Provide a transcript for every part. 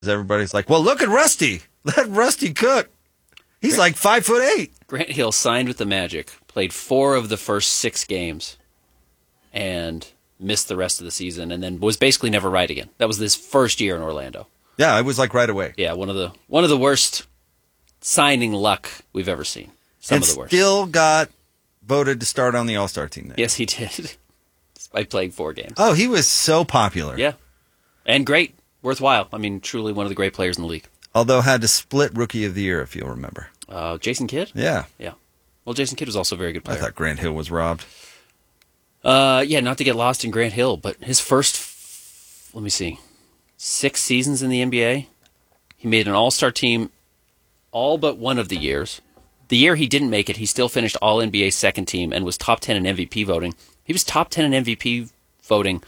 Everybody's like, well, look at Rusty. Let Rusty cook. He's like 5'8". Grant Hill signed with the Magic, played 4 of the first 6 games, and missed the rest of the season, and then was basically never right again. That was his first year in Orlando. Yeah, it was like right away. Yeah, one of the worst signing luck we've ever seen. Some of the worst. Still got voted to start on the All-Star team there. Yes, he did. By playing 4 games. Oh, he was so popular. Yeah, and great, worthwhile. I mean, truly one of the great players in the league. Although had to split Rookie of the Year, if you'll remember. Jason Kidd? Yeah. Yeah. Well, Jason Kidd was also a very good player. I thought Grant Hill was robbed. Yeah, not to get lost in Grant Hill, but his first, 6 seasons in the NBA, he made an all-star team all but one of the years. The year he didn't make it, he still finished All-NBA second team and was top 10 in MVP voting. He was top 10 in MVP voting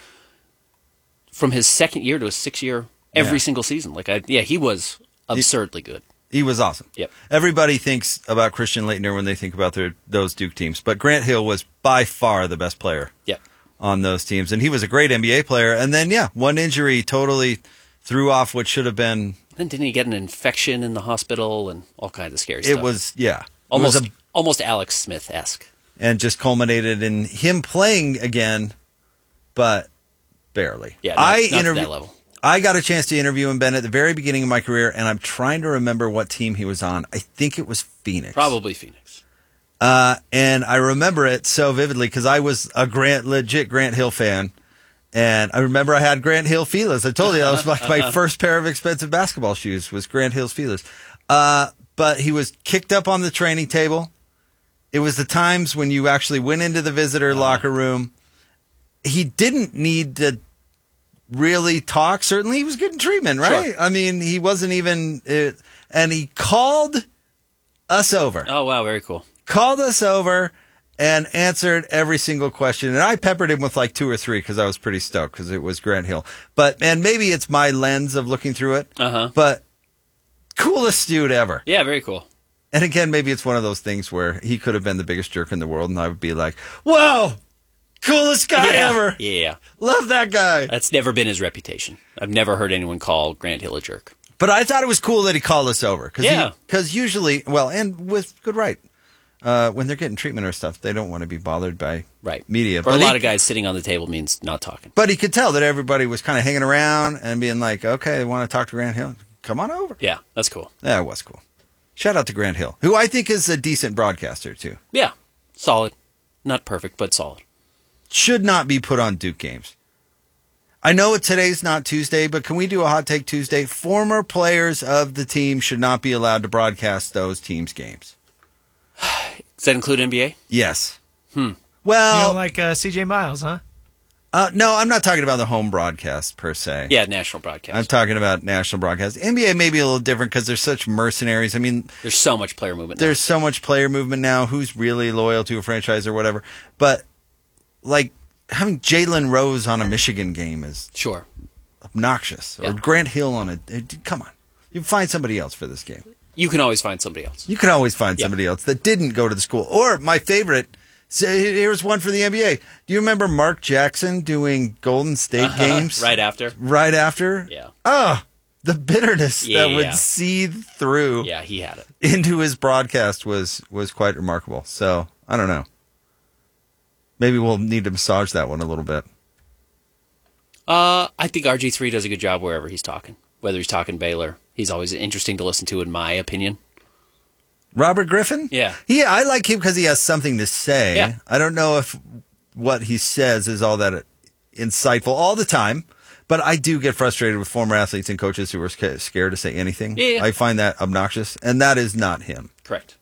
from his second year to his 6th year every single season. He was absurdly good. He was awesome. Yep. Everybody thinks about Christian Laettner when they think about those Duke teams, but Grant Hill was by far the best player on those teams, and he was a great NBA player. And then, one injury totally threw off what should have been. Then didn't he get an infection in the hospital and all kinds of scary stuff? It was, almost Alex Smith-esque. And just culminated in him playing again, but barely. Yeah, not to that level. I got a chance to interview him, Ben, at the very beginning of my career, and I'm trying to remember what team he was on. I think it was Phoenix. Probably Phoenix. And I remember it so vividly because I was a legit Grant Hill fan. And I remember I had Grant Hill Feelers. I told you that was my first pair of expensive basketball shoes was Grant Hill's Feelers. But he was kicked up on the training table. It was the times when you actually went into the visitor locker room. He didn't need to really talk. Certainly he was getting treatment, right? Sure. I mean, he wasn't even... and he called us over. Oh, wow, very cool. Called us over and answered every single question. And I peppered him with like 2 or 3 because I was pretty stoked because it was Grant Hill. And maybe it's my lens of looking through it. But coolest dude ever. Yeah, very cool. And again, maybe it's one of those things where he could have been the biggest jerk in the world, and I would be like, whoa, coolest guy ever. Yeah. Love that guy. That's never been his reputation. I've never heard anyone call Grant Hill a jerk. But I thought it was cool that he called us over. Because usually, and with good right, when they're getting treatment or stuff, they don't want to be bothered by media. For a lot of guys, sitting on the table means not talking. But he could tell that everybody was kind of hanging around and being like, okay, they want to talk to Grant Hill. Come on over. Yeah, that's cool. Yeah, it was cool. Shout out to Grant Hill, who I think is a decent broadcaster, too. Yeah, solid. Not perfect, but solid. Should not be put on Duke games. I know today's not Tuesday, but can we do a Hot Take Tuesday? Former players of the team should not be allowed to broadcast those teams' games. Does that include NBA? Yes. Well, you don't like CJ Miles, huh? No, I'm not talking about the home broadcast per se. Yeah, national broadcast. I'm talking about national broadcast. NBA may be a little different because they're such mercenaries. I mean, there's so much player movement now. There's so much player movement now. Who's really loyal to a franchise or whatever? But like having Jalen Rose on a Michigan game is obnoxious. Yeah. Or Grant Hill on come on, you find somebody else for this game. You can always find somebody else. You can always find somebody else that didn't go to the school. Or my favorite. So here's one for the NBA. Do you remember Mark Jackson doing Golden State games? Right after? Right after? Yeah. Oh, the bitterness that would seethe through he had it. into his broadcast was quite remarkable. So, I don't know. Maybe we'll need to massage that one a little bit. I think RG3 does a good job wherever he's talking. Whether he's talking Baylor, he's always interesting to listen to, in my opinion. Robert Griffin? Yeah. I like him because he has something to say. Yeah. I don't know if what he says is all that insightful all the time, but I do get frustrated with former athletes and coaches who are scared to say anything. Yeah. I find that obnoxious, and that is not him. Correct.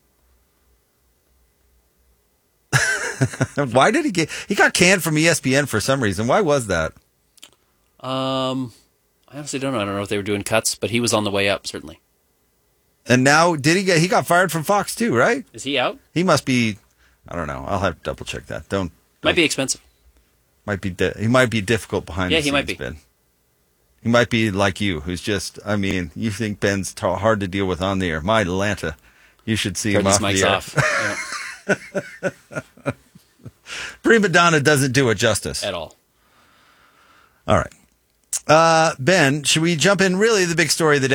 Why did he got canned from ESPN for some reason? Why was that? I honestly don't know. I don't know if they were doing cuts, but he was on the way up, certainly. And now, he got fired from Fox too, right? Is he out? He must be, I don't know. I'll have to double check that. Might be expensive. He might be difficult behind the scenes, he might be. Ben. He might be like you, who's just, you think Ben's hard to deal with on the air. My Atlanta, you should see him off the air. Off. Prima Donna doesn't do it justice. At all. All right. Ben, should we jump in? Really, the big story of the day.